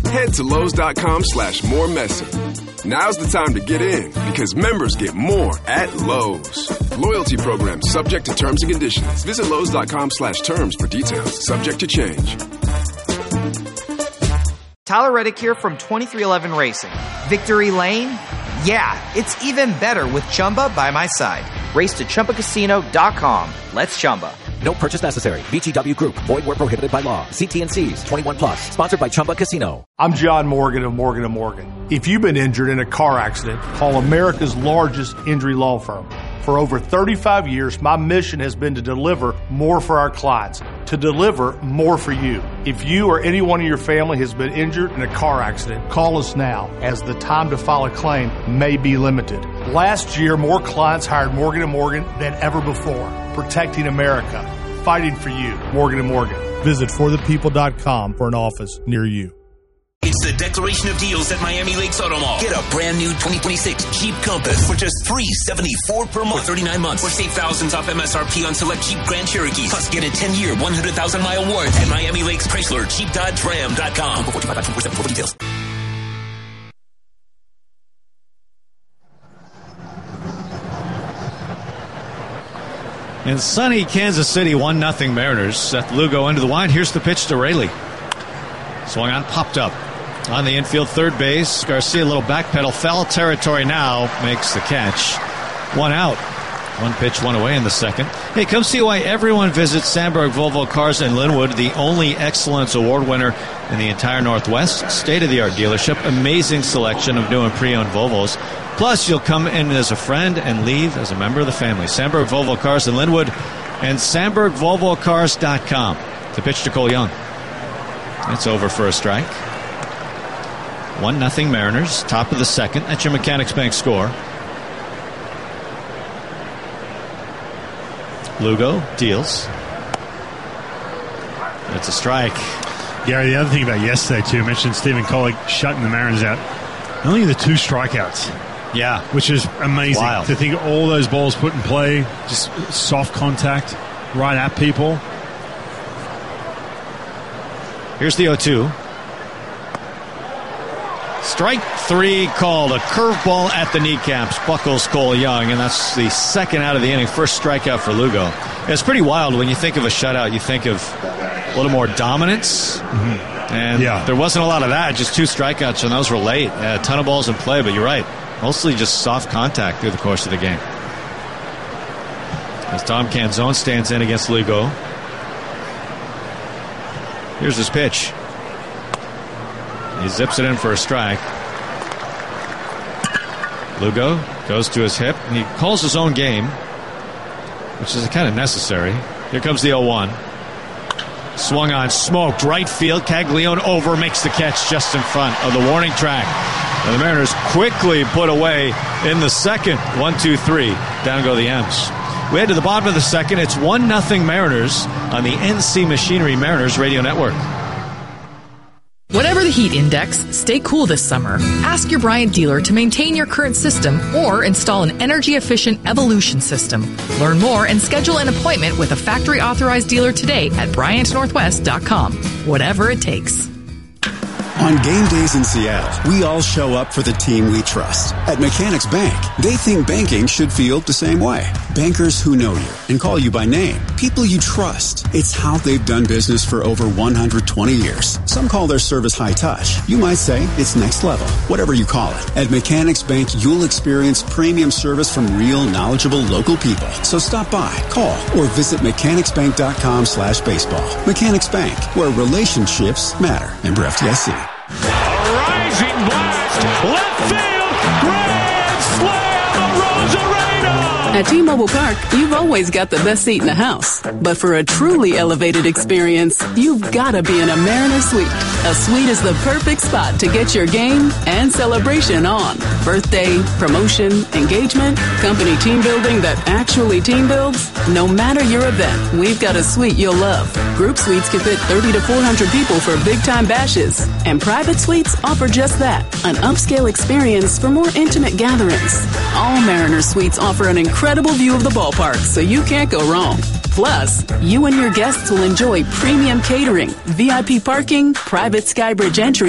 Head to Lowe's.com/more messy. Now's the time to get in because members get more at Lowe's. Loyalty program subject to terms and conditions. Visit Lowe's.com/terms for details. Subject to change. Tyler Reddick here from 2311 Racing. Victory Lane? Yeah, it's even better with Chumba by my side. Race to ChumbaCasino.com. Let's Chumba. No purchase necessary. VGW Group. Void where prohibited by law. See T&Cs. 21 plus. Sponsored by Chumba Casino. I'm John Morgan of Morgan & Morgan. If you've been injured in a car accident, call America's largest injury law firm. For over 35 years, my mission has been to deliver more for our clients, to deliver more for you. If you or anyone in your family has been injured in a car accident, call us now, as the time to file a claim may be limited. Last year, more clients hired Morgan & Morgan than ever before. Protecting America. Fighting for you. Morgan & Morgan. Visit forthepeople.com for an office near you. It's the Declaration of Deals at Miami Lakes Auto Mall. Get a brand new 2026 Jeep Compass for just $374 per month for 39 months. Or save thousands off MSRP on select Jeep Grand Cherokees. Plus, get a 10-year, 100,000-mile warranty at Miami Lakes Chrysler, JeepDodgeRam.com. For details. In sunny Kansas City, 1-0 Mariners. Seth Lugo into the line. Here's the pitch to Raley. Swung on, popped up. On the infield, third base. Garcia, a little backpedal. Foul territory now. Makes the catch. 1 out. 1 pitch, 1 away in the second. Hey, come see why everyone visits Sandberg Volvo Cars in Linwood, the only Excellence Award winner in the entire Northwest. State-of-the-art dealership. Amazing selection of new and pre-owned Volvos. Plus, you'll come in as a friend and leave as a member of the family. Sandberg Volvo Cars in Linwood and SandbergVolvoCars.com. The pitch to Cole Young. It's over for a strike. 1-0 Mariners. Top of the second. That's your Mechanics Bank score. Lugo deals. It's a strike. Gary, the other thing about yesterday, too, I mentioned Stephen Collick shutting the Mariners out. Only the 2 strikeouts. Yeah. Which is amazing. Wild. To think of all those balls put in play, just soft contact, right at people. Here's the 0-2. Strike 3 called. A curveball at the kneecaps. Buckles Cole Young, and that's the second out of the inning. First strikeout for Lugo. It's pretty wild when you think of a shutout. You think of a little more dominance. Mm-hmm. And there wasn't a lot of that. Just 2 strikeouts, and those were late. A ton of balls in play, but you're right. Mostly just soft contact through the course of the game. As Tom Canzone stands in against Lugo. Here's his pitch. He zips it in for a strike. Lugo goes to his hip, and he calls his own game, which is kind of necessary. Here comes the 0-1. Swung on, smoked, right field. Caglione over, makes the catch just in front of the warning track. And the Mariners quickly put away in the second. 1-2-3. Down go the M's. We head to the bottom of the second. It's 1-0 Mariners on the NC Machinery Mariners Radio Network. Whatever the heat index, stay cool this summer. Ask your Bryant dealer to maintain your current system or install an energy-efficient Evolution system. Learn more and schedule an appointment with a factory-authorized dealer today at BryantNorthwest.com. Whatever it takes. On game days in Seattle, we all show up for the team we trust. At Mechanics Bank, they think banking should feel the same way. Bankers who know you and call you by name. People you trust. It's how they've done business for over 120 years. Some call their service high touch. You might say it's next level. Whatever you call it. At Mechanics Bank, you'll experience premium service from real, knowledgeable local people. So stop by, call, or visit mechanicsbank.com/baseball. Mechanics Bank, where relationships matter. Member FDIC. A rising blast, left field, grand slam, Rosarena! At T-Mobile Park, you've always got the best seat in the house. But for a truly elevated experience, you've got to be in a Mariner Suite. A suite is the perfect spot to get your game and celebration on. Birthday, promotion, engagement, company team building that actually team builds. No matter your event, we've got a suite you'll love. Group suites can fit 30 to 400 people for big-time bashes. And private suites offer just that, an upscale experience for more intimate gatherings. All Mariner Suites offer an incredible view of the ballpark, so you can't go wrong. Plus, you and your guests will enjoy premium catering, VIP parking, private Skybridge entry,